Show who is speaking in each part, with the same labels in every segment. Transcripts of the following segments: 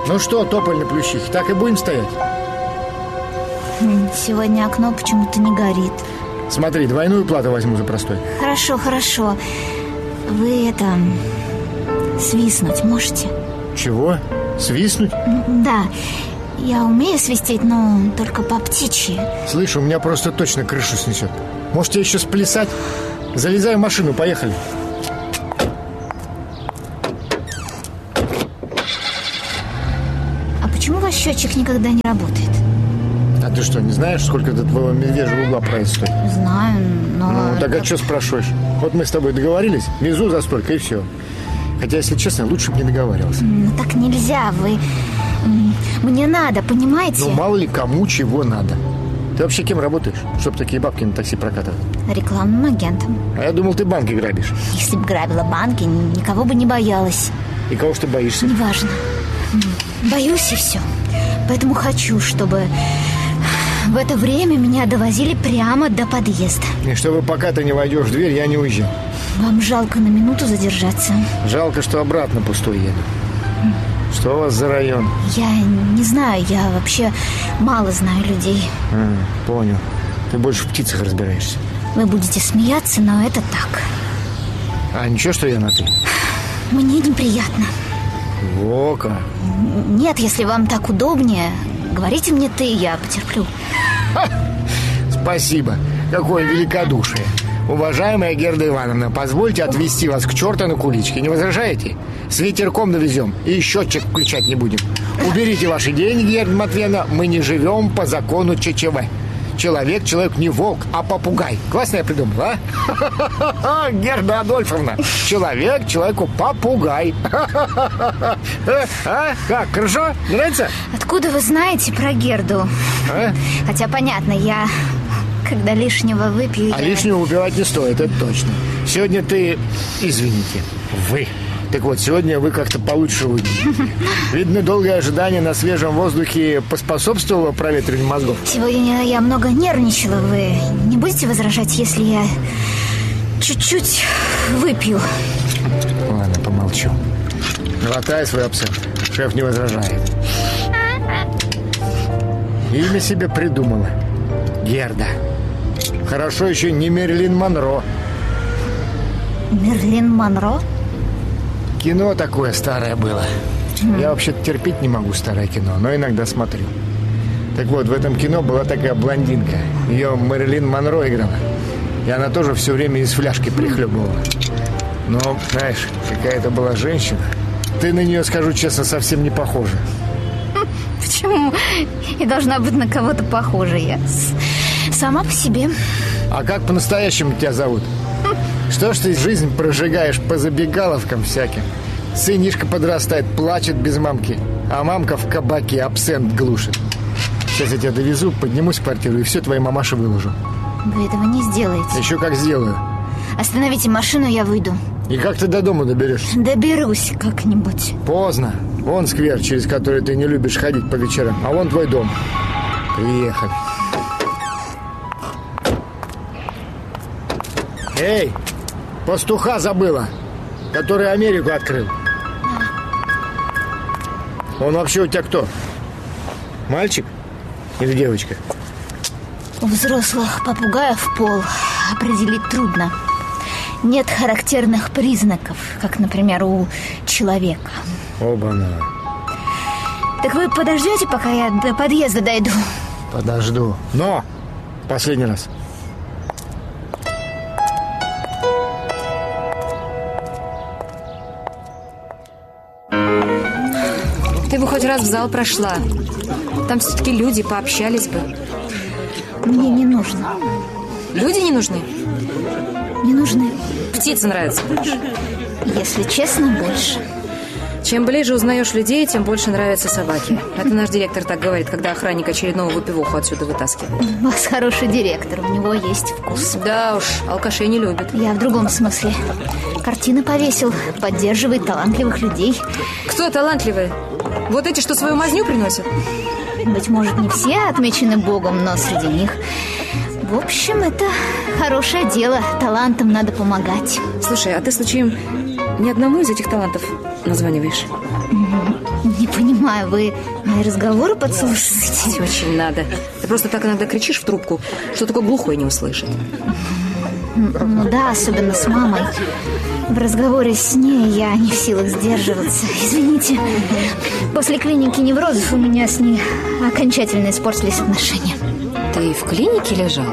Speaker 1: Ну что, тополь на плющихе, так и будем стоять?
Speaker 2: Сегодня окно почему-то не горит.
Speaker 1: Смотри, двойную плату возьму за простой.
Speaker 2: Хорошо, хорошо. Вы свистнуть можете?
Speaker 1: Чего? Свистнуть?
Speaker 2: Да, я умею свистеть, но только по птичьи.
Speaker 1: Слышь, у меня просто точно крышу снесет. Может, тебе еще сплясать? Залезай в машину, поехали.
Speaker 2: А почему ваш счетчик никогда не работает?
Speaker 1: А ты что, не знаешь, сколько до твоего медвежьего угла проезд стоит?
Speaker 2: Знаю, но...
Speaker 1: Ну, так а что спрашиваешь? Вот мы с тобой договорились, везу за столько и все. Хотя, если честно, лучше бы не договаривался.
Speaker 2: Ну, так нельзя, мне надо, понимаете?
Speaker 1: Ну, мало ли кому чего надо. Ты вообще кем работаешь, чтобы такие бабки на такси прокатывать?
Speaker 2: Рекламным агентом.
Speaker 1: А я думал, ты банки грабишь.
Speaker 2: Если бы грабила банки, никого бы не боялась.
Speaker 1: И кого ж ты боишься?
Speaker 2: Неважно. Боюсь и все. Поэтому хочу, чтобы в это время меня довозили прямо до подъезда.
Speaker 1: И чтобы пока ты не войдешь в дверь, я не уезжал.
Speaker 2: Вам жалко на минуту задержаться?
Speaker 1: Жалко, что обратно пустой еду. Что у вас за район?
Speaker 2: Я не знаю, я вообще мало знаю людей.
Speaker 1: Понял. Ты больше в птицах разбираешься.
Speaker 2: Вы будете смеяться, но это так.
Speaker 1: А ничего, что я на «ты»?
Speaker 2: Мне неприятно.
Speaker 1: Во как.
Speaker 2: Нет, если вам так удобнее, говорите мне «ты», я потерплю.
Speaker 1: Спасибо. Какое великодушие. Уважаемая Герда Ивановна, позвольте отвезти вас к черту на куличке. Не возражаете? С ветерком довезем и счетчик включать не будем. Уберите ваши деньги, Герда Матвеевна. Мы не живем по закону ЧЧВ. Человек не волк, а попугай. Классно я придумал, а? Герда Адольфовна. Человеку попугай. А? Как, хорошо? Нравится?
Speaker 2: Откуда вы знаете про Герду? Хотя понятно, я... Когда лишнего выпью,
Speaker 1: А лишнего выпивать не стоит, это точно. Сегодня ты... Извините, вы. Так вот, сегодня вы как-то получше выглядите. Видно, долгое ожидание на свежем воздухе поспособствовало проветриванию мозгов.
Speaker 2: Сегодня я много нервничала. Вы не будете возражать, если я чуть-чуть выпью?
Speaker 1: Ладно, помолчу. Глотай свой абсент. Шеф не возражает. Имя себе придумала. Герда. Хорошо еще не Мерлин Монро.
Speaker 2: Мерлин Монро?
Speaker 1: Кино такое старое было. Я вообще-то терпеть не могу старое кино, но иногда смотрю. Так вот, в этом кино была такая блондинка. Ее Мерлин Монро играла. И она тоже все время из фляжки прихлебывала. Но, знаешь, какая-то была женщина. Ты на нее, скажу честно, совсем не похожа.
Speaker 2: Почему? Я должна быть на кого-то похожа. Я сама по себе.
Speaker 1: А как по-настоящему тебя зовут? Что ж ты жизнь прожигаешь по забегаловкам всяким? Сынишка подрастает, плачет без мамки, а мамка в кабаке абсент глушит. Сейчас я тебя довезу, поднимусь в квартиру и все твоей мамаше выложу.
Speaker 2: Вы этого не сделаете.
Speaker 1: Еще как сделаю.
Speaker 2: Остановите машину, я выйду.
Speaker 1: И как ты до дома доберешься?
Speaker 2: Доберусь как-нибудь.
Speaker 1: Поздно. Вон сквер, через который ты не любишь ходить по вечерам. А вон твой дом. Приехали. Эй, пастуха забыла, который Америку открыл. Он вообще у тебя кто? Мальчик или девочка?
Speaker 2: У взрослых попугаев пол определить трудно. Нет характерных признаков, как, например, у человека.
Speaker 1: Оба-на.
Speaker 2: Так вы подождете, пока я до подъезда дойду?
Speaker 1: Подожду. Но последний раз.
Speaker 3: Ты бы хоть раз в зал прошла. Там все-таки люди, пообщались бы.
Speaker 2: Мне не нужно.
Speaker 3: Люди не нужны?
Speaker 2: Не нужны.
Speaker 3: Птицы нравятся больше.
Speaker 2: Если честно, больше.
Speaker 3: Чем ближе узнаешь людей, тем больше нравятся собаки. Это наш директор так говорит, когда охранник очередного выпивоху отсюда вытаскивает.
Speaker 2: У вас хороший директор, у него есть вкус.
Speaker 3: Да уж, алкашей не любят.
Speaker 2: Я в другом смысле. Картины повесил, поддерживает талантливых людей.
Speaker 3: Кто талантливые? Вот эти, что свою мазню приносят?
Speaker 2: Быть может, не все отмечены Богом, но среди них... В общем, это хорошее дело. Талантам надо помогать.
Speaker 3: Слушай, а ты случаем ни одному из этих талантов названиваешь?
Speaker 2: Не понимаю, вы мои разговоры подслушиваете?
Speaker 3: Очень надо. Ты просто так иногда кричишь в трубку, что такое глухой не услышит.
Speaker 2: Ну да, особенно с мамой. В разговоре с ней я не в силах сдерживаться. Извините. После клиники неврозов у меня с ней окончательно испортились отношения.
Speaker 3: Ты в клинике лежал?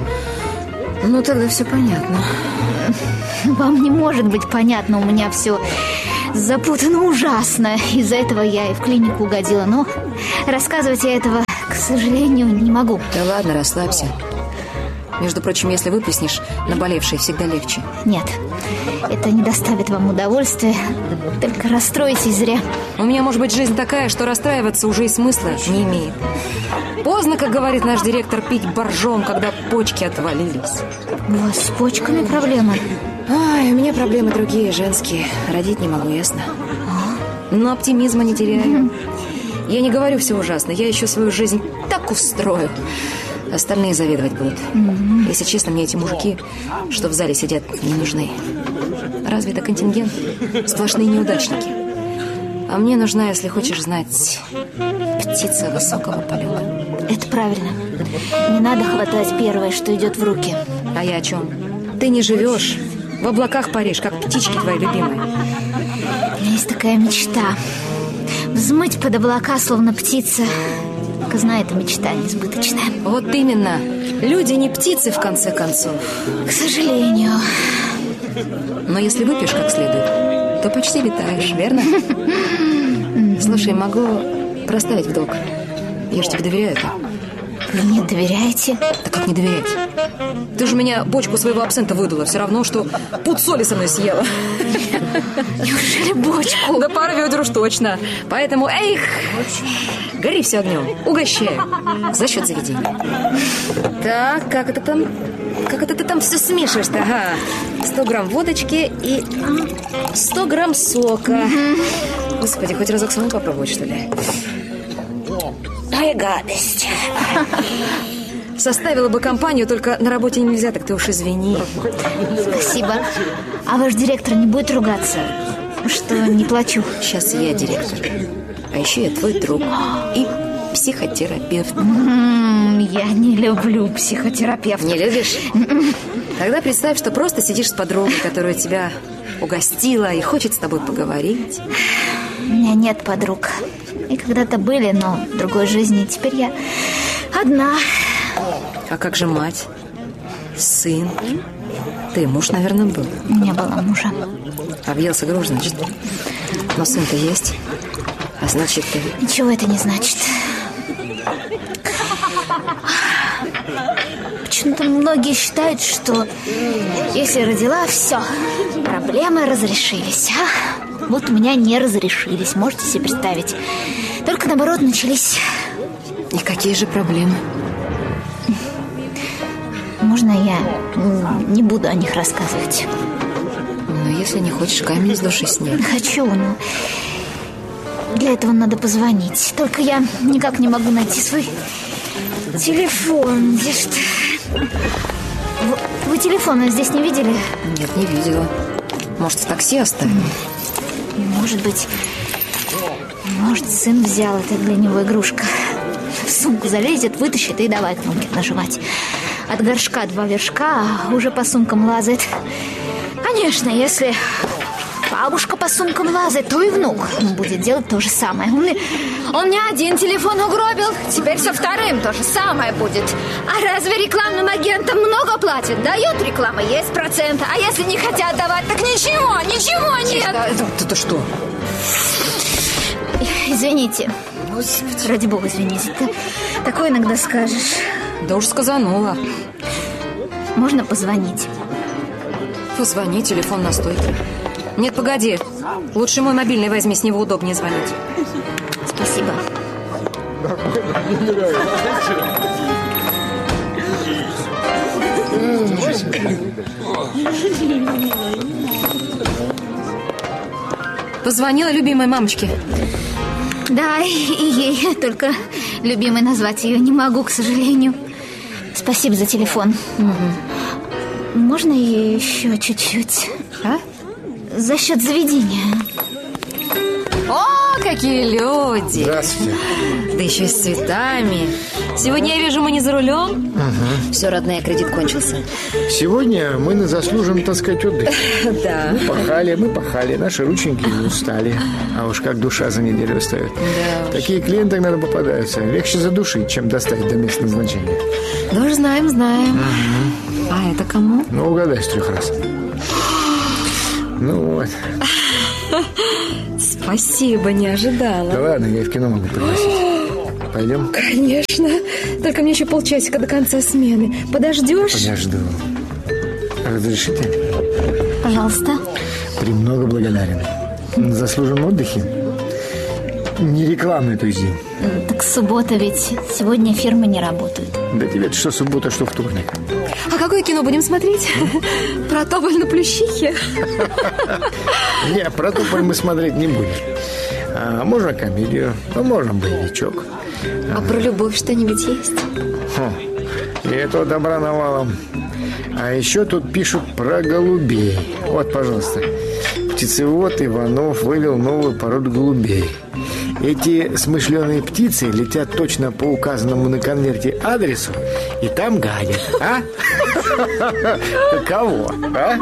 Speaker 3: Ну, тогда все понятно.
Speaker 2: Вам не может быть понятно, у меня все запутано ужасно. Из-за этого я и в клинику угодила. Но рассказывать я этого, к сожалению, не могу.
Speaker 3: Да ладно, расслабься. Между прочим, если выплеснешь, наболевшее всегда легче.
Speaker 2: Нет, это не доставит вам удовольствия. Только расстроитесь зря.
Speaker 3: У меня может быть жизнь такая, что расстраиваться уже и смысла не имеет. Поздно, как говорит наш директор, пить боржом, когда почки отвалились.
Speaker 2: У вас с почками проблемы?
Speaker 3: Ай, у меня проблемы другие, женские. Родить не могу, ясно? Но оптимизма не теряю. Я не говорю все ужасно. Я еще свою жизнь так устрою. Остальные завидовать будут. Если честно, мне эти мужики, что в зале сидят, не нужны. Разве это контингент? Сплошные неудачники. А мне нужна, если хочешь знать, птица высокого полета.
Speaker 2: Это правильно. Не надо хватать первое, что идет в руки.
Speaker 3: А я о чем? Ты не живешь, в облаках паришь, как птички твои любимые.
Speaker 2: У меня есть такая мечта. Взмыть под облака, словно птица. Только знаю, эта мечта несбыточная.
Speaker 3: Вот именно. Люди не птицы, в конце концов.
Speaker 2: К сожалению.
Speaker 3: Но если выпьешь как следует, то почти летаешь, верно? Слушай, могу проставить в долг. Я же тебе доверяю-то.
Speaker 2: Вы мне доверяете?
Speaker 3: Да как не доверять? Ты же меня бочку своего абсента выдула. Все равно, что пуд соли со мной съела.
Speaker 2: Неужели бочку?
Speaker 3: Да пару ведер уж точно. Поэтому, эх, гори все огнем. Угощаю. За счет заведения. Так, как это там? Как это ты там все смешиваешь-то? Ага. 100 грамм водочки и 100 грамм сока. Господи, хоть разок самому попробовать, что ли? Ай, гадость. Составила бы компанию, только на работе нельзя, так ты уж извини.
Speaker 2: Спасибо. А ваш директор не будет ругаться, что не плачу?
Speaker 3: Сейчас я директор. А еще я твой друг и психотерапевт.
Speaker 2: Я не люблю психотерапевтов.
Speaker 3: Не любишь? Тогда представь, что просто сидишь с подругой, которая тебя угостила и хочет с тобой поговорить.
Speaker 2: У меня нет подруг. И когда-то были, но в другой жизни. Теперь я одна.
Speaker 3: А как же мать? Сын? Ты муж, наверное, был.
Speaker 2: Не было мужа.
Speaker 3: Объелся груш, значит. Но сын-то есть. А значит, ты...
Speaker 2: Ничего это не значит. Почему-то многие считают, что если родила, все, проблемы разрешились. А вот у меня не разрешились, можете себе представить. Только наоборот начались.
Speaker 3: И какие же проблемы?
Speaker 2: Можно я не буду о них рассказывать?
Speaker 3: Но если не хочешь, камень с души снять.
Speaker 2: Хочу, но для этого надо позвонить. Только я никак не могу найти свой телефон. Где что? Вы телефона здесь не видели?
Speaker 3: Нет, не видела. Может, в такси оставил?
Speaker 2: Может, сын взял, это для него игрушка. В сумку залезет, вытащит и давай кнопки нажимать. От горшка 2 вершка, а уже по сумкам лазает. Конечно, если бабушка по сумкам лазает, то и внук будет делать то же самое. Он мне один телефон угробил, теперь со вторым то же самое будет. А разве рекламным агентам много платят? Дают реклама, есть процент. А если не хотят давать, так ничего нет.
Speaker 3: Это что?
Speaker 2: Извините. Господи. Ради бога, извините. Ты такое иногда скажешь.
Speaker 3: Да уж сказанула.
Speaker 2: Можно позвонить?
Speaker 3: Позвони, телефон на стойке. Нет, погоди. Лучше мой мобильный возьми, с него удобнее звонить.
Speaker 2: Спасибо.
Speaker 3: Позвонила любимой мамочке.
Speaker 2: Да, и ей. Только любимой назвать ее не могу, к сожалению. Спасибо за телефон. Можно еще чуть-чуть?
Speaker 3: А?
Speaker 2: За счет заведения.
Speaker 3: какие люди!
Speaker 1: Здравствуйте.
Speaker 3: Да еще и с цветами. Сегодня я вижу, мы не за рулем. Все, родная, кредит кончился.
Speaker 1: Сегодня мы на заслуженном, так сказать, отдыхе.
Speaker 3: Да.
Speaker 1: Мы пахали, наши рученьки устали. А уж как душа за неделю устает.
Speaker 3: Да.
Speaker 1: Такие клиенты иногда попадаются. Легче задушить, чем доставить до места назначения.
Speaker 3: Да уж знаем. А это кому?
Speaker 1: Ну, угадай с 3 раз. Ну вот.
Speaker 3: Спасибо, не ожидала.
Speaker 1: Да ладно, я и в кино могу пригласить. Пойдем?
Speaker 3: Конечно. Только мне еще полчасика до конца смены. Подождешь?
Speaker 1: Подожду. Разрешите?
Speaker 2: Пожалуйста.
Speaker 1: Премного благодарен. На заслуженном отдыхе. Не рекламный, то есть день.
Speaker 2: Так суббота ведь. Сегодня фирмы не работают.
Speaker 1: Да тебе что суббота, что вторник.
Speaker 3: А какое кино будем смотреть? Про Тополь на Плющихе?
Speaker 1: Не, про Тополь мы смотреть не будем. Можно комедию, можно боевичок.
Speaker 3: А про любовь что-нибудь есть?
Speaker 1: И этого добра навалом. А еще тут пишут про голубей. Вот, пожалуйста. Птицевод Иванов вывел новую породу голубей. Эти смышленые птицы летят точно по указанному на конверте адресу и там гадят. А? Кого? А?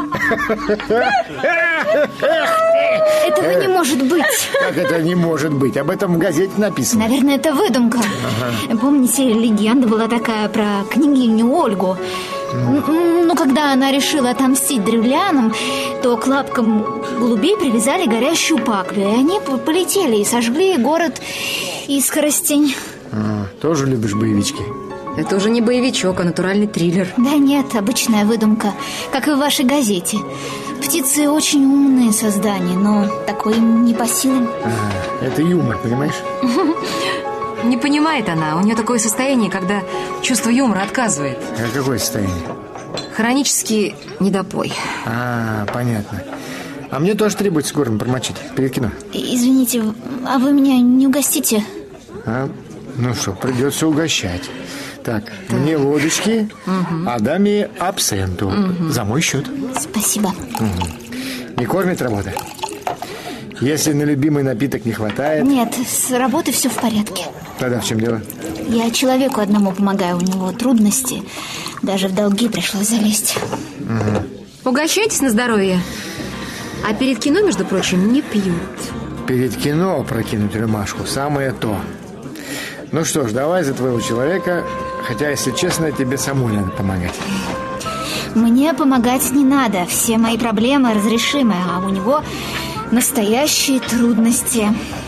Speaker 2: Этого не может быть.
Speaker 1: Как это не может быть? Об этом в газете написано.
Speaker 2: Наверное, это выдумка. Помните, легенда была такая про княгиню Ольгу? Ну, когда она решила отомстить древлянам, то к лапкам голубей привязали горящую паклю. И они полетели и сожгли город Искоростень.
Speaker 1: Тоже любишь боевички?
Speaker 3: Это уже не боевичок, а натуральный триллер.
Speaker 2: Да нет, обычная выдумка, как и в вашей газете. Птицы очень умные создания, но такое им не по силам.
Speaker 1: Это юмор, понимаешь?
Speaker 3: Не понимает она. У нее такое состояние, когда чувство юмора отказывает.
Speaker 1: А какое состояние?
Speaker 3: Хронический недопой.
Speaker 1: Понятно. А мне тоже требуется горло промочить перед кино.
Speaker 2: Извините, а вы меня не угостите?
Speaker 1: Ну что, придется угощать. Так, мне водочки, а даме абсенту. За мой счет.
Speaker 2: Спасибо.
Speaker 1: Не кормит работа? Если на любимый напиток не хватает...
Speaker 2: Нет, с работы все в порядке.
Speaker 1: Тогда в чем дело?
Speaker 2: Я человеку одному помогаю, у него трудности. Даже в долги пришлось залезть.
Speaker 3: Угощайтесь на здоровье. А перед кино, между прочим, не пьют.
Speaker 1: Перед кино прокинуть рюмашку самое то. Ну что ж, давай за твоего человека. Хотя, если честно, тебе самой надо помогать.
Speaker 2: Мне помогать не надо. Все мои проблемы разрешимы, а у него настоящие трудности.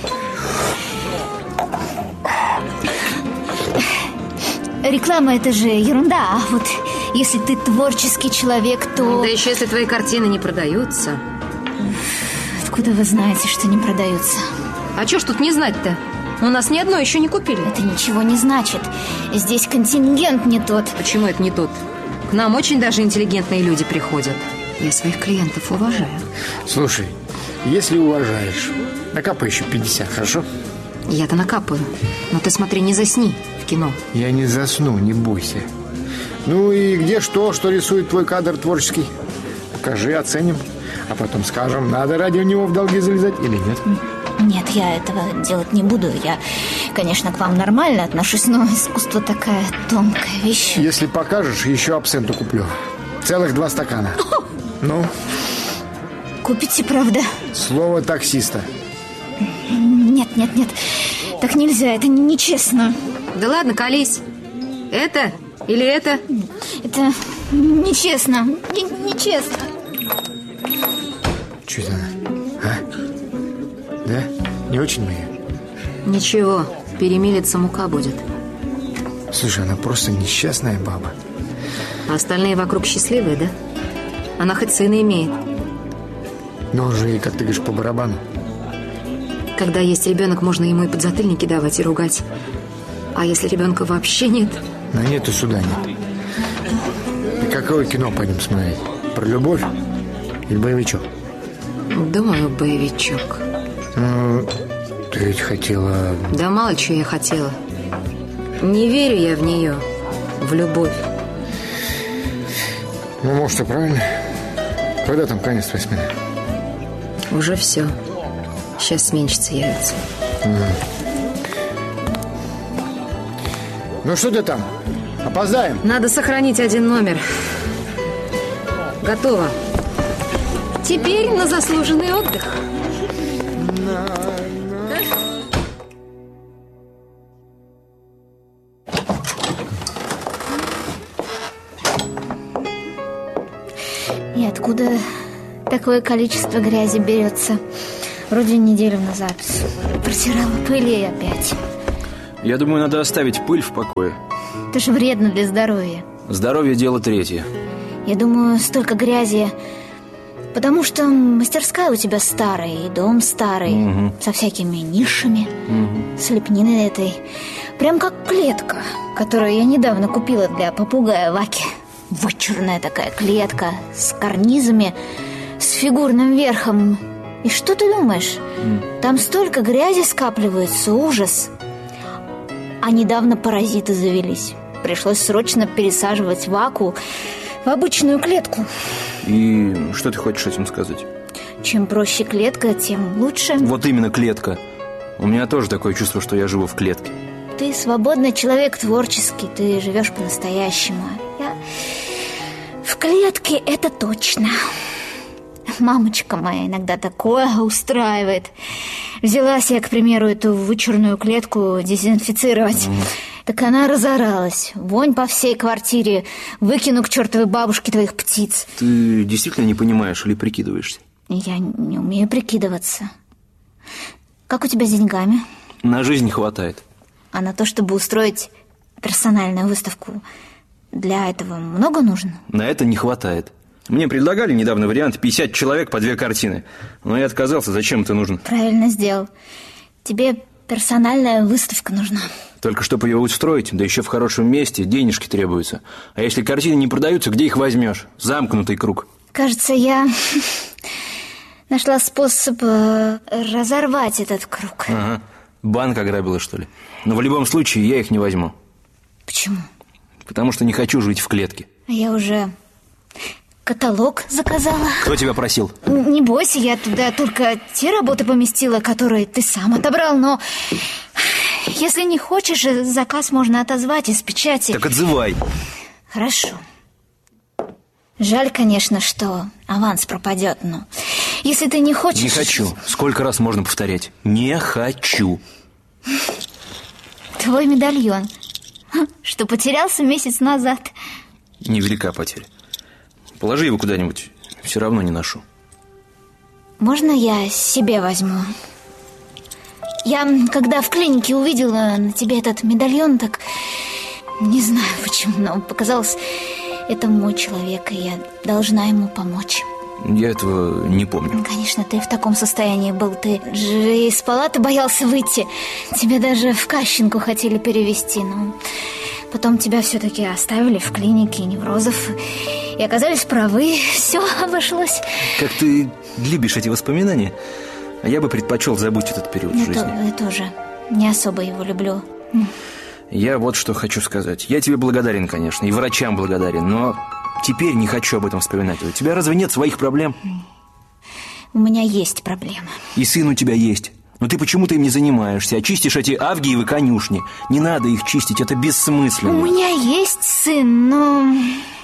Speaker 2: Реклама — это же ерунда. А вот если ты творческий человек, то...
Speaker 3: Да еще если твои картины не продаются.
Speaker 2: Откуда вы знаете, что не продаются?
Speaker 3: А что ж тут не знать-то? У нас ни одной еще не купили.
Speaker 2: Это ничего не значит. Здесь контингент не тот.
Speaker 3: Почему это не тот? К нам очень даже интеллигентные люди приходят. Я своих клиентов уважаю.
Speaker 1: Слушай, если уважаешь, накапай еще 50, хорошо?
Speaker 3: Я-то накапаю. Но ты смотри, не засни в кино.
Speaker 1: Я не засну, не бойся. Ну и где что рисует твой кадр творческий? Покажи, оценим. А потом скажем, надо ради него в долги залезать или нет.
Speaker 2: Нет, я этого делать не буду. Я, конечно, к вам нормально отношусь, но искусство такая тонкая вещь.
Speaker 1: Если покажешь, еще абсенту куплю. Целых 2 стакана. Ну?
Speaker 2: Купите, правда?
Speaker 1: Слово таксиста.
Speaker 2: Нет. Так нельзя, это нечестно.
Speaker 3: Да ладно, колись. Это или это?
Speaker 2: Это нечестно. Нечестно.
Speaker 1: Что это она? А? Да? Не очень моя?
Speaker 3: Ничего, перемелется мука будет.
Speaker 1: Слушай, она просто несчастная баба.
Speaker 3: А остальные вокруг счастливые, да? Она хоть сына имеет.
Speaker 1: Но он же ей, как ты говоришь, по барабану.
Speaker 3: Когда есть ребенок, можно ему и подзатыльники давать, и ругать. А если ребенка вообще нет?
Speaker 1: Но нет и суда нет. И какое кино пойдем смотреть? Про любовь или боевичок?
Speaker 3: Думаю, боевичок.
Speaker 1: Ну, ты ведь хотела...
Speaker 3: Да мало чего я хотела. Не верю я в нее, в любовь.
Speaker 1: Ну, может, и правильно. Когда там конец 8?
Speaker 3: Уже все. Сейчас сменщица явится.
Speaker 1: Ну что ты там? Опоздаем.
Speaker 3: Надо сохранить один номер. Готово. Теперь на заслуженный отдых.
Speaker 2: И откуда такое количество грязи берется? Вроде неделю назад протирала пыли и опять.
Speaker 4: Я думаю, надо оставить пыль в покое.
Speaker 2: Это же вредно для здоровья.
Speaker 4: Здоровье – дело третье.
Speaker 2: Я думаю, столько грязи, потому что мастерская у тебя старая, и дом старый, со всякими нишами, с лепниной этой. Прям как клетка, которую я недавно купила для попугая Ваки. Вычурная такая клетка с карнизами, с фигурным верхом. И что ты думаешь? Там столько грязи скапливается, ужас. А недавно паразиты завелись. Пришлось срочно пересаживать Ваку в обычную клетку.
Speaker 4: И что ты хочешь этим сказать?
Speaker 2: Чем проще клетка, тем лучше.
Speaker 4: Вот именно клетка. У меня тоже такое чувство, что я живу в клетке.
Speaker 2: Ты свободный человек, творческий. Ты живешь по-настоящему. Я в клетке, это точно. Мамочка моя иногда такое устраивает. Взялась я, к примеру, эту вычурную клетку дезинфицировать. Так она разоралась. Вонь по всей квартире. Выкину к чертовой бабушке твоих птиц.
Speaker 4: Ты действительно не понимаешь или прикидываешься?
Speaker 2: Я не умею прикидываться. Как у тебя с деньгами?
Speaker 4: На жизнь хватает.
Speaker 2: А на то, чтобы устроить персональную выставку, для этого много нужно?
Speaker 4: На это не хватает. Мне предлагали недавно вариант 50 человек по 2 картины. Но я отказался, зачем это нужно?
Speaker 2: Правильно сделал. Тебе персональная выставка нужна.
Speaker 4: Только чтобы ее устроить, да еще в хорошем месте, денежки требуются. А если картины не продаются, где их возьмешь? Замкнутый круг.
Speaker 2: Кажется, я нашла способ разорвать этот круг.
Speaker 4: Ага. Банк ограбила, что ли? Но в любом случае я их не возьму.
Speaker 2: Почему?
Speaker 4: Потому что не хочу жить в клетке.
Speaker 2: Я уже каталог заказала.
Speaker 4: Кто тебя просил?
Speaker 2: Не бойся, я туда только те работы поместила, которые ты сам отобрал, но если не хочешь, заказ можно отозвать из печати.
Speaker 4: Так отзывай.
Speaker 2: Хорошо. Жаль, конечно, что аванс пропадет, но если ты не хочешь...
Speaker 4: Не хочу. Сколько раз можно повторять? Не хочу.
Speaker 2: Твой медальон, что потерялся месяц назад.
Speaker 4: Невелика потеря. Положи его куда-нибудь, все равно не ношу.
Speaker 2: Можно я себе возьму? Я, когда в клинике увидела на тебе этот медальон, так не знаю почему, но показалось, это мой человек, и я должна ему помочь.
Speaker 4: Я этого не помню.
Speaker 2: Конечно, ты в таком состоянии был. Ты же из палаты боялся выйти. Тебя даже в Кащенку хотели перевести, но потом тебя все-таки оставили в клинике неврозов. И оказались правы, все обошлось.
Speaker 4: Как ты любишь эти воспоминания. А я бы предпочел забыть этот период в жизни.
Speaker 2: Я тоже не особо его люблю.
Speaker 4: Я вот что хочу сказать. Я тебе благодарен, конечно, и врачам благодарен, но теперь не хочу об этом вспоминать. У тебя разве нет своих проблем?
Speaker 2: У меня есть проблемы.
Speaker 4: И сын у тебя есть. Но ты почему-то им не занимаешься, а чистишь эти авгиевы конюшни. Не надо их чистить, это бессмысленно.
Speaker 2: У меня есть сын, но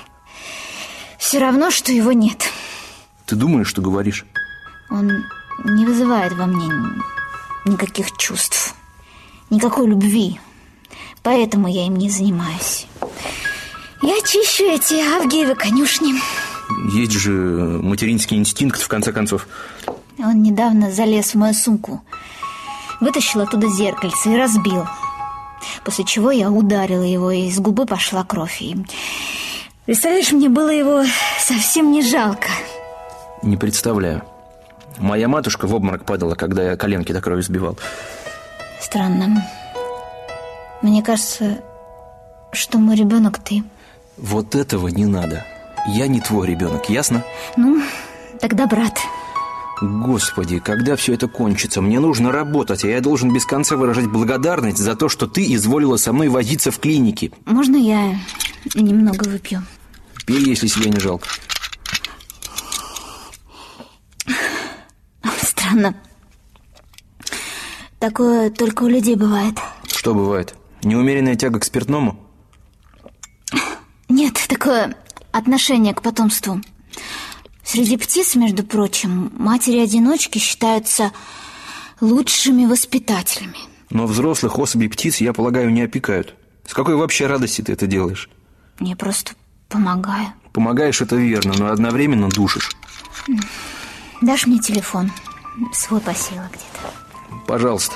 Speaker 2: все равно, что его нет.
Speaker 4: Ты думаешь, что говоришь?
Speaker 2: Он не вызывает во мне никаких чувств, никакой любви. Поэтому я им не занимаюсь. Я чищу эти авгиевы конюшни.
Speaker 4: Есть же материнский инстинкт, в конце концов.
Speaker 2: Он недавно залез в мою сумку, вытащил оттуда зеркальце и разбил. После чего я ударила его, и из губы пошла кровь. И, представляешь, мне было его совсем не жалко.
Speaker 4: Не представляю. Моя матушка в обморок падала, когда я коленки до крови сбивал.
Speaker 2: Странно. Мне кажется, что мой ребенок ты.
Speaker 4: Вот этого не надо. Я не твой ребенок, ясно?
Speaker 2: Ну, тогда брат.
Speaker 4: Господи, когда все это кончится? Мне нужно работать, а я должен без конца выражать благодарность за то, что ты изволила со мной возиться в клинике.
Speaker 2: Можно я немного выпью?
Speaker 4: Пей, если себе не жалко.
Speaker 2: Странно. Такое только у людей бывает.
Speaker 4: Что бывает? Неумеренная тяга к спиртному?
Speaker 2: Нет, такое отношение к потомству. Среди птиц, между прочим, матери-одиночки считаются лучшими воспитателями.
Speaker 4: Но взрослых особей птиц, я полагаю, не опекают. С какой вообще радости ты это делаешь?
Speaker 2: Я просто помогаю.
Speaker 4: Помогаешь, это верно, но одновременно душишь.
Speaker 2: Дашь мне телефон? Свой посела где-то.
Speaker 4: Пожалуйста.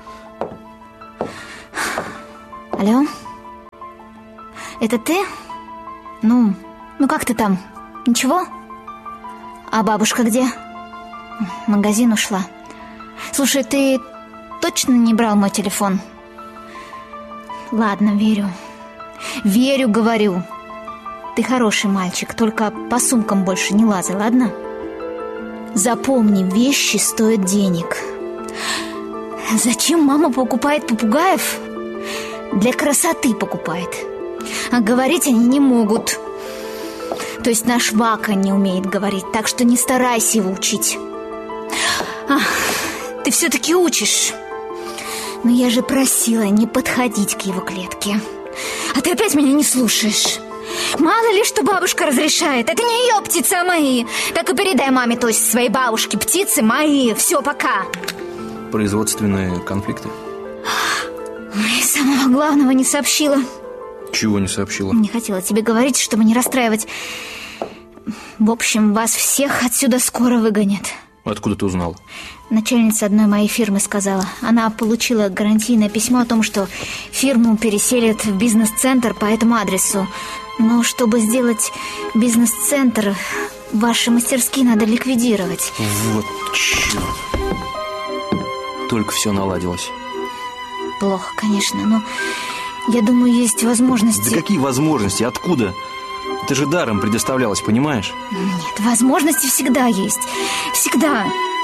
Speaker 2: Алло? Это ты? Ну как ты там? Ничего? А бабушка где? В магазин ушла. Слушай, ты точно не брал мой телефон? Ладно, верю. Верю, говорю. Ты хороший мальчик, только по сумкам больше не лазай, ладно? Запомни, вещи стоят денег. Зачем мама покупает попугаев? Для красоты покупает. А говорить они не могут. То есть наш Вака не умеет говорить, так что не старайся его учить. Ты все-таки учишь. Но я же просила не подходить к его клетке. А ты опять меня не слушаешь. Мало ли, что бабушка разрешает. Это не ее птицы, а мои. Так и передай маме, то есть своей бабушке, птицы мои. Все, пока.
Speaker 4: Производственные конфликты?
Speaker 2: Ой, самого главного не сообщила.
Speaker 4: Чего не сообщила?
Speaker 2: Не хотела тебе говорить, чтобы не расстраивать. В общем, вас всех отсюда скоро выгонят.
Speaker 4: Откуда ты узнала?
Speaker 2: Начальница одной моей фирмы сказала. Она получила гарантийное письмо о том, что фирму переселят в бизнес-центр по этому адресу. Но чтобы сделать бизнес-центр, ваши мастерские надо ликвидировать.
Speaker 4: Вот черт. Только все наладилось.
Speaker 2: Плохо, конечно, но я думаю, есть возможности.
Speaker 4: Да какие возможности? Откуда? Это же даром предоставлялось, понимаешь?
Speaker 2: Нет, возможности всегда есть. Всегда.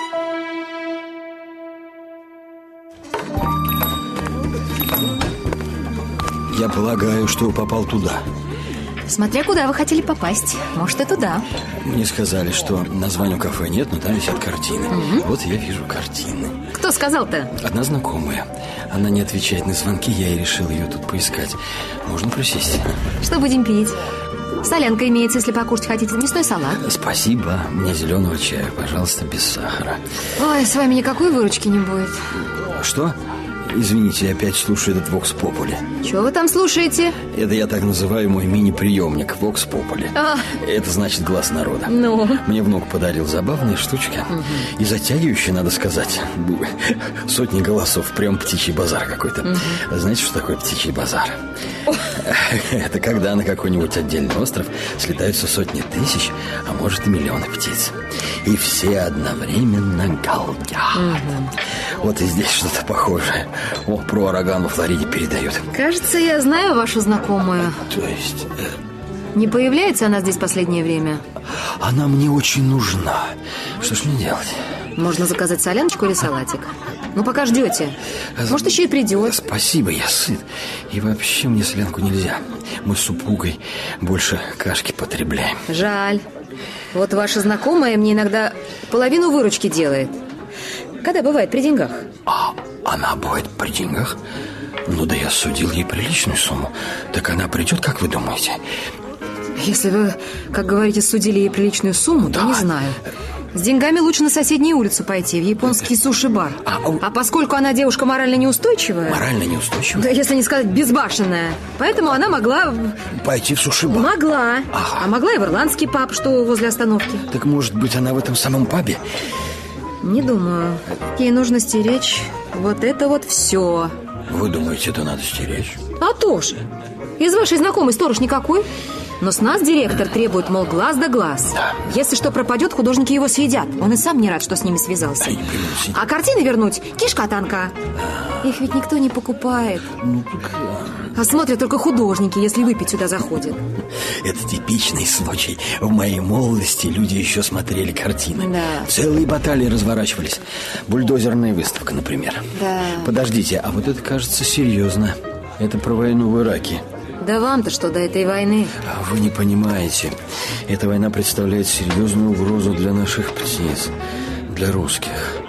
Speaker 5: Я полагаю, что попал туда.
Speaker 3: Смотря куда вы хотели попасть. Может, и туда.
Speaker 5: Мне сказали, что названия кафе нет, но там висят картины. Вот я вижу картины.
Speaker 3: Кто сказал-то?
Speaker 5: Одна знакомая. Она не отвечает на звонки, я и решил ее тут поискать. Можно присесть?
Speaker 3: Что будем пить? Солянка имеется, если покушать хотите. Мясной салат.
Speaker 5: Спасибо. Мне зеленого чая, пожалуйста, без сахара.
Speaker 3: Ой, с вами никакой выручки не будет.
Speaker 5: Что? Извините, я опять слушаю этот Vox Populi.
Speaker 3: Чего вы там слушаете?
Speaker 5: Это я так называю мой мини-приемник Vox Populi. Это значит глаз народа.
Speaker 3: Ну?
Speaker 5: Мне внук подарил забавные штучки. И затягивающие, надо сказать. Сотни голосов, прям птичий базар какой-то. Знаете, что такое птичий базар? Это когда на какой-нибудь отдельный остров слетаются сотни тысяч, а может и миллионы птиц. И все одновременно галдят. Вот и здесь что-то похожее. О, про ураган во Флориде передают.
Speaker 3: Кажется, я знаю вашу знакомую.
Speaker 5: То есть...
Speaker 3: Не появляется она здесь в последнее время?
Speaker 5: Она мне очень нужна. Что ж мне делать?
Speaker 3: Можно заказать соляночку или салатик. Ну, пока ждете. Может, еще и придет.
Speaker 5: Спасибо, я сыт. И вообще мне солянку нельзя. Мы с супругой больше кашки потребляем.
Speaker 3: Жаль. Вот ваша знакомая мне иногда половину выручки делает. Когда бывает при деньгах?
Speaker 5: А она бывает при деньгах? Ну да я судил ей приличную сумму. Так она придет, как вы думаете?
Speaker 3: Если вы, как говорите, судили ей приличную сумму, то не знаю. С деньгами лучше на соседнюю улицу пойти, в японский суши-бар. А поскольку она девушка морально неустойчивая...
Speaker 5: Морально неустойчивая?
Speaker 3: Да, если не сказать безбашенная. Поэтому она могла...
Speaker 5: Пойти в суши-бар?
Speaker 3: Могла.
Speaker 5: Ага.
Speaker 3: А могла и в ирландский паб, что возле остановки.
Speaker 5: Так может быть она в этом самом пабе?
Speaker 3: Не думаю. Ей нужно стеречь вот это вот все.
Speaker 5: Вы думаете, это надо стеречь?
Speaker 3: А то же. Из вашей знакомой сторож никакой. Но с нас директор требует, мол, глаз да глаз.
Speaker 5: Да.
Speaker 3: Если что пропадет, художники его съедят. Он и сам не рад, что с ними связался. А картины вернуть кишка тонка. Их ведь никто не покупает.
Speaker 5: Ну, так...
Speaker 3: А смотрят только художники, если выпить сюда заходят.
Speaker 5: Это типичный случай. В моей молодости люди еще смотрели картины.
Speaker 3: Да.
Speaker 5: Целые баталии разворачивались. Бульдозерная выставка, например.
Speaker 3: Да.
Speaker 5: Подождите, а вот это кажется серьезно. Это про войну в Ираке.
Speaker 3: Да вам-то что до этой войны?
Speaker 5: Вы не понимаете. Эта война представляет серьезную угрозу для наших птиц, для русских.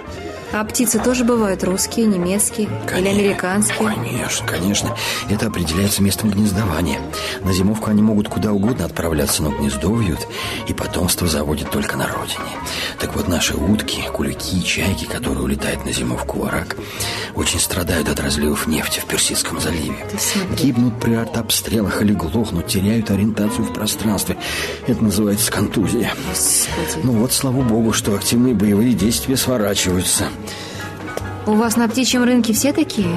Speaker 3: А птицы тоже бывают русские, немецкие или американские?
Speaker 5: Конечно. Это определяется местом гнездования. На зимовку они могут куда угодно отправляться, но гнездо вьют и потомство заводят только на родине. Так вот, наши утки, кулики, чайки, которые улетают на зимовку в Ирак, очень страдают от разливов нефти в Персидском заливе. Гибнут при артобстрелах или глохнут, теряют ориентацию в пространстве. Это называется контузия.
Speaker 3: Господи.
Speaker 5: Ну вот, слава богу, что активные боевые действия сворачиваются.
Speaker 3: У вас на птичьем рынке все такие?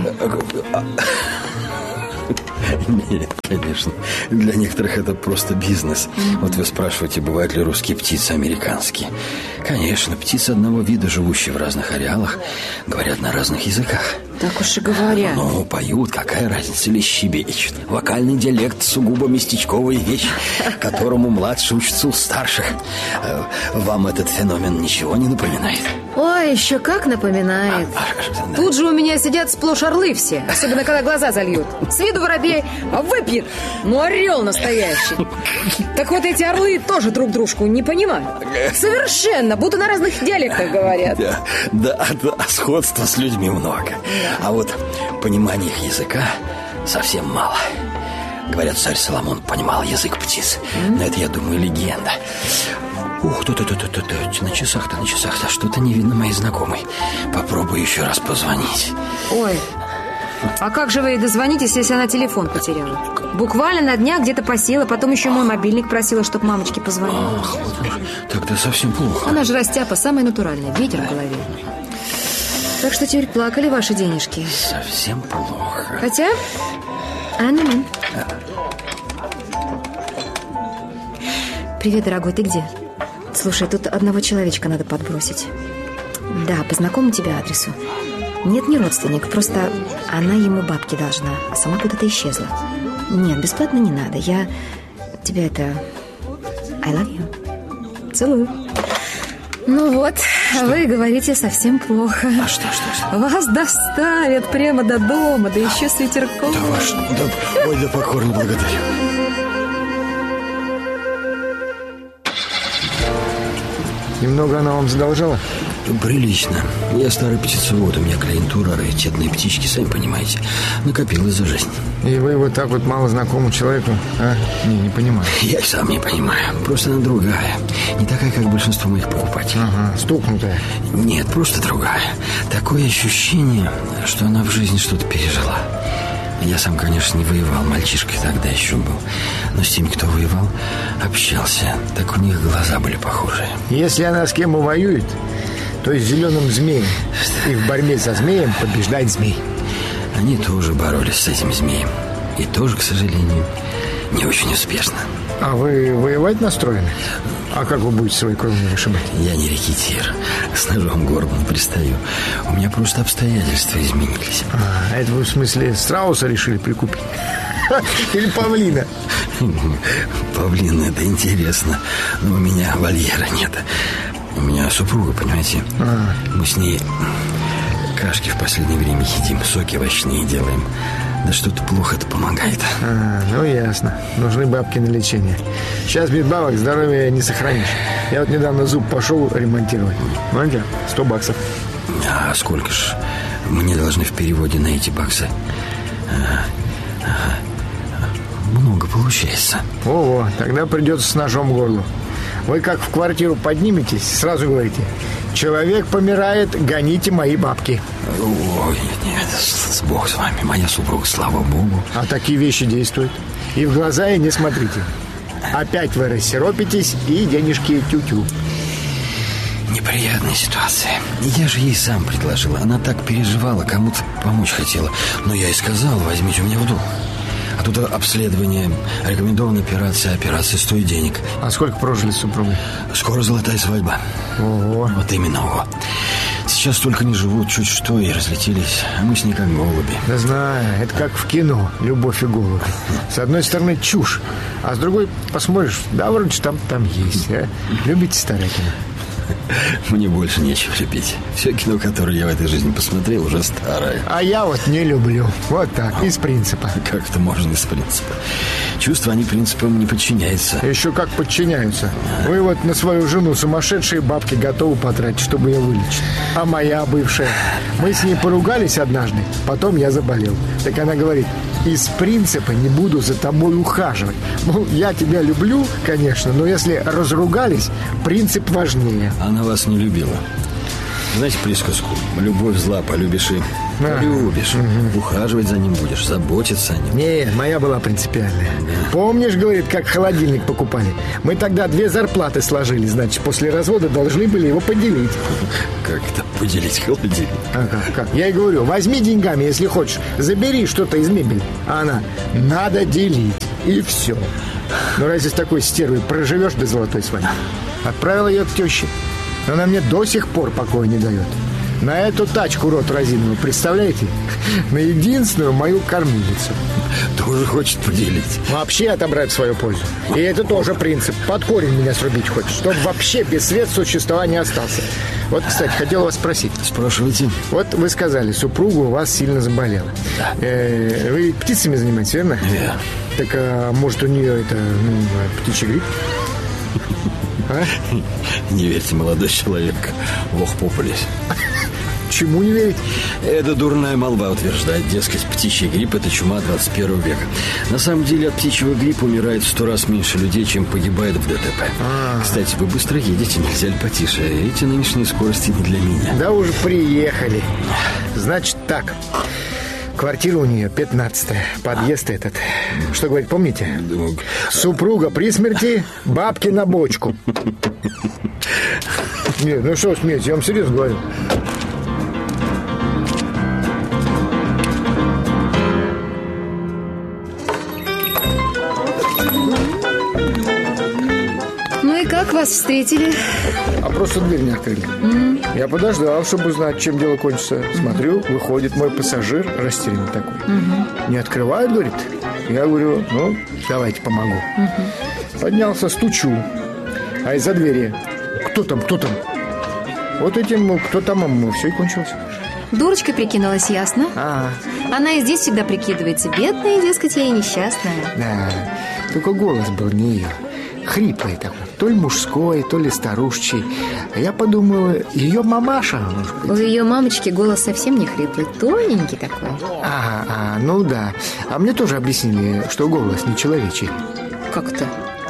Speaker 5: Нет, конечно. Для некоторых это просто бизнес. Вот вы спрашиваете, бывают ли русские птицы американские. Конечно, птицы одного вида, живущие в разных ареалах, говорят на разных языках.
Speaker 3: Так уж и говорят.
Speaker 5: Ну, поют, какая разница, или щебечут. Вокальный диалект сугубо местечковая вещь, которому младшие учатся у старших. Вам этот феномен ничего не напоминает?
Speaker 3: Ой, еще как напоминает. Тут же у меня сидят сплошь орлы все, особенно когда глаза зальют. С виду воробей, а выпьет. Ну, орел настоящий. Так вот эти орлы тоже друг дружку не понимают. Совершенно, будто на разных диалектах говорят.
Speaker 5: Да, сходства с людьми много. А вот понимания их языка совсем мало. Говорят, царь Соломон понимал язык птиц. Но это, я думаю, легенда. Ух, на часах-то что-то не видно моей знакомой. Попробую еще раз позвонить.
Speaker 3: Ой, а как же вы ей дозвонитесь, если она телефон потеряла? Буквально на днях где-то посела, потом еще мой мобильник просила, чтобы мамочке позвонила.
Speaker 5: Ах, тогда совсем плохо.
Speaker 3: Она же растяпа, самая натуральная, ветер в голове. Так что теперь плакали ваши денежки.
Speaker 5: Совсем плохо.
Speaker 3: Хотя... Привет, дорогой, ты где? Слушай, тут одного человечка надо подбросить. Да, познакомлю тебя адресу. Нет, не родственник, просто она ему бабки должна, а сама куда-то исчезла. Нет, бесплатно не надо. Я тебя это... I love you. Целую. Ну вот, что? Вы говорите совсем плохо.
Speaker 5: А что?
Speaker 3: Вас доставят прямо до дома, да еще с ветерком.
Speaker 5: Ой, да покорно благодарю.
Speaker 1: Немного она вам задолжала?
Speaker 5: Прилично. Я старый птицевод, у меня клиентура, раритетные птички, сами понимаете. Накопилось за жизнь.
Speaker 1: И вы вот так вот мало знакомому человеку? Не понимаю.
Speaker 5: Я и сам не понимаю. Просто она другая. Не такая, как большинство моих покупателей.
Speaker 1: Ага, стукнутая.
Speaker 5: Нет, просто другая. Такое ощущение, что она в жизни что-то пережила. Я сам, конечно, не воевал, мальчишкой тогда еще был. Но с теми, кто воевал, общался. Так у них глаза были похожие.
Speaker 1: Если она с кем воюет, то с зеленым змеем. И в борьбе со змеем побеждает змей.
Speaker 5: Они тоже боролись с этим змеем. И тоже, к сожалению, не очень успешно.
Speaker 1: А вы воевать настроены? А как вы будете свои кровь не вышибать?
Speaker 5: Я не рекетир. С ножом горло не пристаю. У меня просто обстоятельства изменились.
Speaker 1: Это вы в смысле страуса решили прикупить? Или павлина?
Speaker 5: Павлина, это интересно. Но у меня вольера нет. У меня супруга, понимаете. Мы с ней кашки в последнее время едим, соки овощные делаем. Да что-то плохо это помогает.
Speaker 1: Ну ясно. Нужны бабки на лечение. Сейчас без бабок здоровья не сохранишь. Я вот недавно зуб пошел ремонтировать. Знаете, $100.
Speaker 5: А сколько ж мне должны в переводе на эти баксы? Много получается.
Speaker 1: Ого, тогда придется с ножом в горло. Вы как в квартиру подниметесь, сразу говорите: человек помирает, гоните мои бабки.
Speaker 5: Ой, нет, Бог с вами, моя супруга, слава Богу.
Speaker 1: А такие вещи действуют. И в глаза ей не смотрите. Опять вы рассиропитесь и денежки тю-тю.
Speaker 5: Неприятная ситуация. Я же ей сам предложил. Она так переживала, кому-то помочь хотела. Но я и сказал: возьмите у меня в долг. А тут обследование, рекомендованная операция стоит денег.
Speaker 1: А сколько прожили с супругой?
Speaker 5: Скоро золотая свадьба.
Speaker 1: Ого.
Speaker 5: Вот именно, ого. Сейчас только не живут, чуть что и разлетелись. А мы с ней как голуби.
Speaker 1: Да знаю, это как в кино «Любовь и голуби». С одной стороны чушь, а с другой посмотришь, да вроде там есть. Любите старое кино?
Speaker 5: Мне больше нечего любить. Все кино, которое я в этой жизни посмотрел, уже старое.
Speaker 1: А я вот не люблю. Вот так, из принципа.
Speaker 5: Как это можно из принципа? Чувства, они принципам не подчиняются.
Speaker 1: Еще как подчиняются. Вы вот на свою жену сумасшедшие бабки готовы потратить, чтобы ее вылечить. А моя бывшая? Мы с ней поругались однажды, потом я заболел. Так она говорит: из принципа не буду за тобой ухаживать. Мол, я тебя люблю, конечно, но если разругались, принцип важнее.
Speaker 5: Она вас не любила. Знаете присказку? Любовь зла, полюбишь и полюбишь. Ухаживать за ним будешь, заботиться о нем.
Speaker 1: Не, моя была принципиальная. Помнишь, говорит, как холодильник покупали? Мы тогда 2 зарплаты сложили, значит, после развода должны были его поделить.
Speaker 5: Как это поделить холодильник?
Speaker 1: Ага, как? Я ей говорю: возьми деньгами, если хочешь, забери что-то из мебели. А она: надо делить. И все. Ну разве с такой стервой проживешь до золотой свадьбы? Отправила ее к теще. Она мне до сих пор покоя не дает. На эту тачку рот разинула, представляете? На единственную мою кормилицу.
Speaker 5: Тоже хочет поделить.
Speaker 1: Вообще отобрать в свою пользу. И это тоже принцип. Под корень меня срубить хочет, чтобы вообще без средств существования остался. Вот, кстати, хотел вас спросить.
Speaker 5: Спрашивайте.
Speaker 1: Вот вы сказали, супруга у вас сильно заболела. Вы птицами занимаетесь, верно?
Speaker 5: Верно.
Speaker 1: Так, может, у нее это, птичий грипп? А?
Speaker 5: Не верьте, молодой человек. Ох, попались.
Speaker 1: Чему не верить?
Speaker 5: Это дурная молва утверждает, дескать, птичий грипп – это чума 21 века. На самом деле от птичьего гриппа умирает в 100 раз меньше людей, чем погибает в ДТП. Кстати, вы быстро едете, нельзя ли потише? Эти нынешние скорости не для меня.
Speaker 1: Да уже приехали. Значит так. Квартира у нее 15-я, подъезд этот. Что говорит, помните? Супруга при смерти, бабки на бочку. Нет, ну что смеетесь, я вам серьезно говорю.
Speaker 3: Ну и как вас встретили?
Speaker 1: А просто дверь не открыли. Я подождал, чтобы узнать, чем дело кончится. Смотрю, выходит мой пассажир, растерянный такой. Не открывают, говорит. Я говорю: ну, давайте помогу. Поднялся, стучу. А из-за двери: кто там, кто там? Вот этим, кто там, все и кончилось.
Speaker 3: Дурочкой прикинулась, ясно? Она и здесь всегда прикидывается. Бедная, дескать, я и несчастная.
Speaker 1: Да, только голос был не ее. Хриплый такой, то ли мужской, то ли старушечий. А я подумал, ее мамаша, может быть.
Speaker 3: У ее мамочки голос совсем не хриплый, тоненький такой.
Speaker 1: Ну да. А мне тоже объяснили, что голос не человечий.
Speaker 3: Как-то?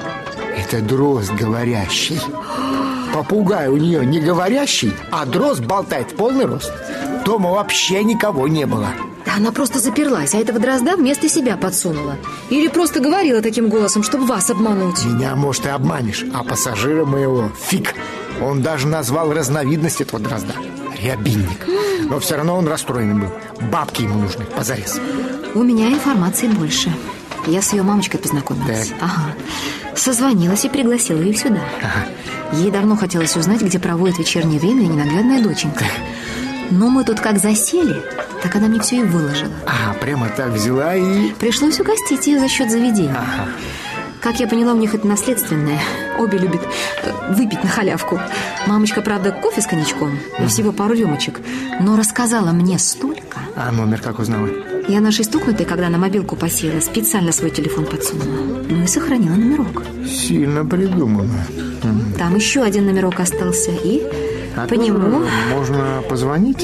Speaker 1: Это дрозд говорящий. Попугай у нее не говорящий, а дрозд болтает в полный рост. Дома вообще никого не было.
Speaker 3: Да она просто заперлась, а этого дрозда вместо себя подсунула. Или просто говорила таким голосом, чтобы вас обмануть.
Speaker 1: Меня, может, и обманешь, а пассажира моего фиг. Он даже назвал разновидность этого дрозда — рябинник. Но все равно он расстроенный был. Бабки ему нужны, позарез.
Speaker 3: У меня информации больше. Я с ее мамочкой познакомилась.
Speaker 1: Так.
Speaker 3: Ага. Созвонилась и пригласила ее сюда. Ей давно хотелось узнать, где проводит вечернее время ненаглядная доченька. Но мы тут как засели, так она мне все и выложила.
Speaker 1: Прямо так взяла и...
Speaker 3: Пришлось угостить ее за счет заведения. Как я поняла, у них это наследственное. Обе любят выпить на халявку. Мамочка, правда, кофе с коньячком и всего пару рюмочек. Но рассказала мне столько.
Speaker 1: Номер как узнала?
Speaker 3: Я нашей стукнутой, когда на мобилку посела, специально свой телефон подсунула. Ну и сохранила номерок.
Speaker 1: Сильно придумано.
Speaker 3: Там еще один номерок остался. И по нему...
Speaker 1: Можно позвонить?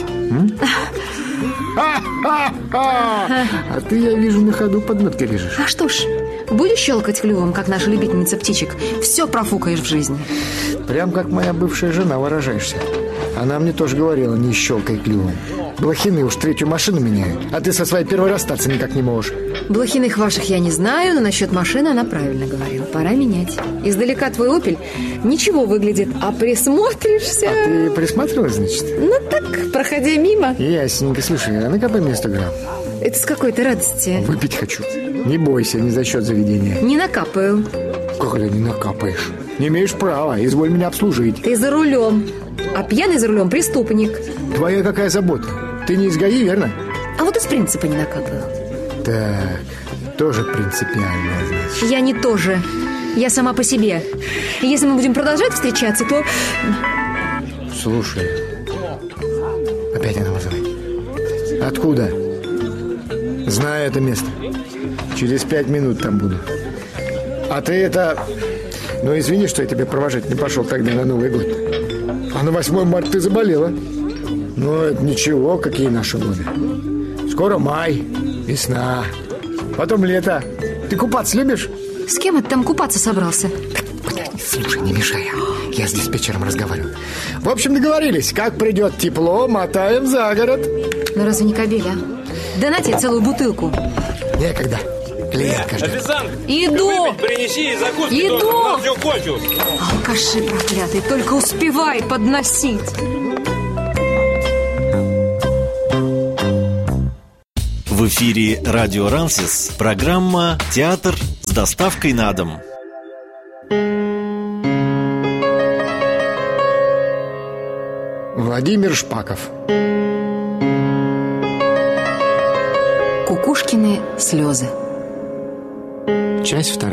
Speaker 1: А ты, я вижу, на ходу подметки лежишь.
Speaker 3: А что ж, будешь щелкать клювом, как наша любительница птичек, все профукаешь в жизни.
Speaker 1: Прям как моя бывшая жена выражаешься. Она мне тоже говорила: не щелкай клювом. Блохины уж 3-ю машину меняют, а ты со своей первой расстаться никак не можешь.
Speaker 3: Блохиных ваших я не знаю, но насчет машины она правильно говорила. Пора менять. Издалека твой «Опель» ничего выглядит, а присмотришься...
Speaker 1: А ты присматривалась, значит?
Speaker 3: Ну так, проходя мимо.
Speaker 1: Ясненько. Слушай, а накопай мне 100 грамм.
Speaker 3: Это с какой-то радости.
Speaker 1: Выпить хочу. Не бойся, не за счет заведения.
Speaker 3: Не накапаю.
Speaker 1: Как это не накапаешь? Не имеешь права, изволь меня обслужить.
Speaker 3: Ты за рулем, а пьяный за рулем преступник.
Speaker 1: Твоя какая забота? Ты не из ГАИ, верно?
Speaker 3: А вот из принципа не накапаю.
Speaker 1: Так, тоже принципиально, значит.
Speaker 3: Я не тоже. Я сама по себе. И если мы будем продолжать встречаться, то...
Speaker 1: Слушай, опять она вызывает. Откуда? Знаю это место. Через 5 минут там буду. А ты это... Ну, извини, что я тебя провожать не пошел тогда на Новый год. А на 8 марта ты заболела. Ну, это ничего, какие наши годы. Скоро май, весна, потом лето. Ты купаться любишь?
Speaker 3: С кем это там купаться собрался?
Speaker 1: Подожди, слушай, не мешай. Я с диспетчером разговариваю. В общем, договорились. Как придет тепло, мотаем за город.
Speaker 3: Ну, разве не кобель, а? Да на тебе целую бутылку.
Speaker 1: Некогда. Клиентка ждет.
Speaker 6: Официант,
Speaker 3: Иду!
Speaker 6: выпить принеси и закуски
Speaker 3: Иду!
Speaker 6: тоже. У нас все кончилось.
Speaker 3: Алкаши проклятый, только успевай подносить.
Speaker 7: В эфире «Радио Рансис» программа «Театр с доставкой на дом».
Speaker 1: Владимир Шпаков.
Speaker 3: Кукушкины слезы.
Speaker 1: Часть 2.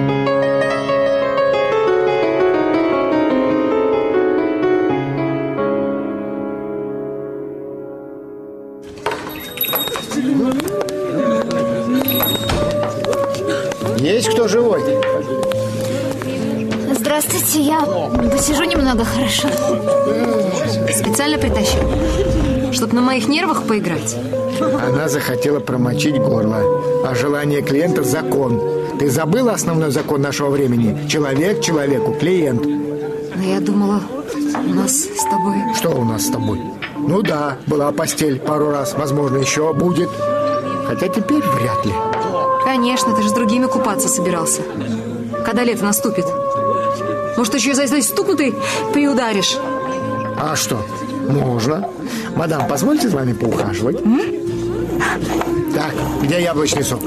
Speaker 1: Есть кто живой?
Speaker 2: Здравствуйте, я посижу немного, хорошо?
Speaker 3: Специально притащил, чтоб на моих нервах поиграть.
Speaker 1: Она захотела промочить горло. А желание клиента – закон. Ты забыла основной закон нашего времени? Человек человеку, клиент.
Speaker 3: Но я думала, у нас с тобой...
Speaker 1: Что у нас с тобой? Ну да, была постель пару раз, возможно, еще будет. Хотя теперь вряд ли.
Speaker 3: Конечно, ты же с другими купаться собирался. Когда лето наступит? Может, еще за стукнутый приударишь?
Speaker 1: А что? Можно. Мадам, позвольте с вами поухаживать. Так, где яблочный сок?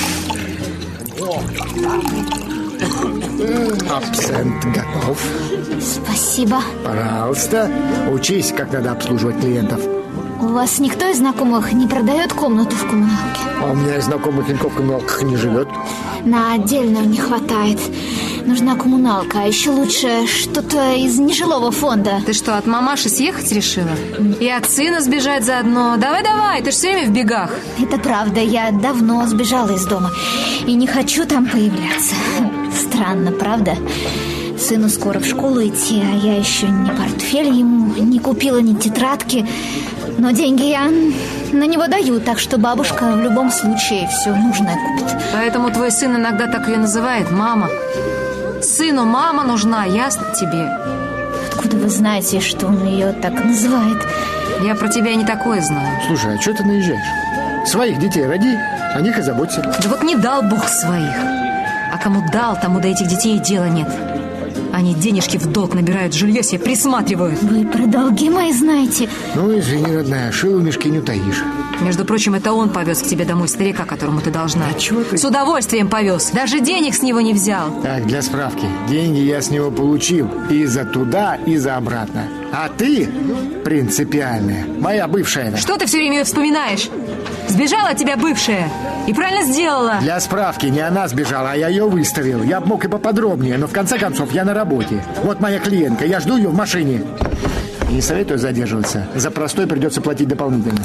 Speaker 1: Абсент готов.
Speaker 2: Спасибо.
Speaker 1: Пожалуйста, учись, как надо обслуживать клиентов.
Speaker 2: У вас никто из знакомых не продает комнату в коммуналке?
Speaker 1: А у меня из знакомых никто в коммуналках не живет.
Speaker 2: На отдельную не хватает. Нужна коммуналка, а еще лучше что-то из нежилого фонда.
Speaker 3: Ты что, от мамаши съехать решила? И от сына сбежать заодно? Давай, ты же все время в бегах.
Speaker 2: Это правда, я давно сбежала из дома и не хочу там появляться. Странно, правда? Сыну скоро в школу идти, а я еще ни портфель ему не купила, ни тетрадки. Но деньги я на него даю, так что бабушка в любом случае все нужное купит.
Speaker 3: Поэтому твой сын иногда так ее называет, мама. Сыну мама нужна, ясно тебе?
Speaker 2: Откуда вы знаете, что он ее так называет?
Speaker 3: Я про тебя не такое знаю.
Speaker 1: Слушай, а что ты наезжаешь? Своих детей роди, о них и заботься.
Speaker 3: Да вот не дал Бог своих. А кому дал, тому до этих детей дела нет. Они денежки в долг набирают, жилье себе присматривают.
Speaker 2: Вы про долги мои знаете?
Speaker 1: Ну, извини, родная, шилу в мешке не утаишь.
Speaker 3: Между прочим, это он повез к тебе домой старика, которому ты должна.
Speaker 1: А чего ты?
Speaker 3: С удовольствием повез. Даже денег с него не взял.
Speaker 1: Так, для справки. Деньги я с него получил и за туда, и за обратно. А ты принципиальная, моя бывшая.
Speaker 3: Что ты все время ее вспоминаешь? Сбежала от тебя бывшая. И правильно сделала.
Speaker 1: Для справки, не она сбежала, а я ее выставил. Я бы мог и поподробнее, но в конце концов я на работе. Вот моя клиентка, я жду ее в машине. Не советую задерживаться. За простой придется платить дополнительно.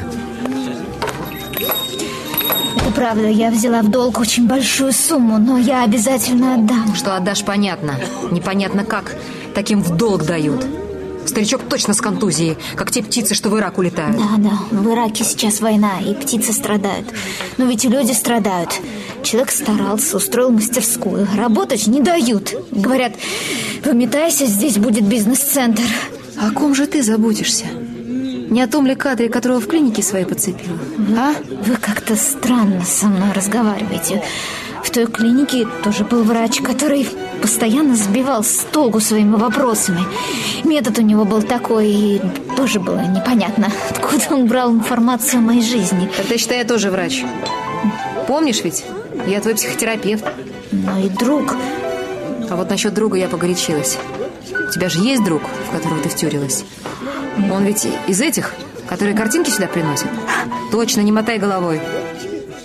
Speaker 2: Это правда, я взяла в долг очень большую сумму, но я обязательно отдам.
Speaker 3: Что отдашь, понятно. Непонятно как. Таким в долг дают. Старичок точно с контузией, как те птицы, что в Ирак улетают.
Speaker 2: Да, в Ираке сейчас война, и птицы страдают. Но ведь и люди страдают. Человек старался, устроил мастерскую. Работать не дают. Говорят, выметайся, здесь будет бизнес-центр.
Speaker 3: О ком же ты заботишься? Не о том ли кадре, которого в клинике своей подцепила?
Speaker 2: Вы как-то странно со мной разговариваете. В той клинике тоже был врач, который постоянно сбивал с толку своими вопросами. Метод у него был такой, и тоже было непонятно, откуда он брал информацию о моей жизни.
Speaker 3: Тогда, считай, я тоже врач. Помнишь ведь? Я твой психотерапевт.
Speaker 2: Ну и друг.
Speaker 3: А вот насчет друга я погорячилась. У тебя же есть друг, в которого ты втюрилась? Он ведь из этих, которые картинки сюда приносят? Точно, не мотай головой.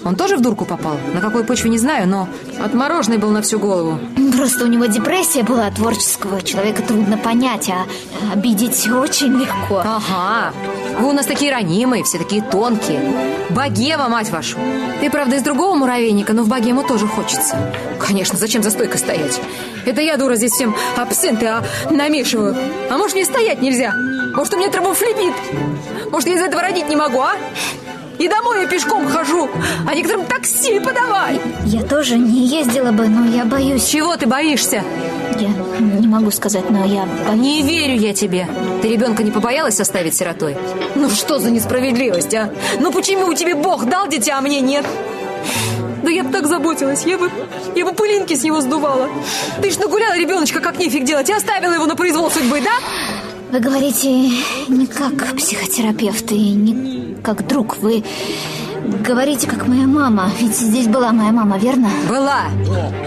Speaker 3: Он тоже в дурку попал? На какой почве, не знаю, но отмороженный был на всю голову.
Speaker 2: Просто у него депрессия была, творческого человека трудно понять, а обидеть очень легко.
Speaker 3: Ага, вы у нас такие ранимые, все такие тонкие. Богема, мать вашу. Ты, правда, из другого муравейника, но в богему тоже хочется. Конечно, зачем за стойкой стоять? Это я, дура, здесь всем абсенты намешиваю. А может, мне стоять нельзя? Может, у меня тромбофлебит? Может, я из этого родить не могу, а? И домой я пешком хожу, а некоторым такси подавай.
Speaker 2: Я тоже не ездила бы, но я боюсь.
Speaker 3: Чего ты боишься?
Speaker 2: Я не могу сказать, но я боюсь.
Speaker 3: Не верю я тебе. Ты ребенка не побоялась оставить сиротой? Ну что за несправедливость, а? Ну почему тебе Бог дал дитя, а мне нет? Да я бы так заботилась, я бы пылинки с него сдувала. Ты ж нагуляла ребеночка, как нефиг делать, и оставила его на произвол судьбы, да?
Speaker 2: Вы говорите не как психотерапевт и не как друг. Вы говорите как моя мама. Ведь здесь была моя мама, верно?
Speaker 3: Была.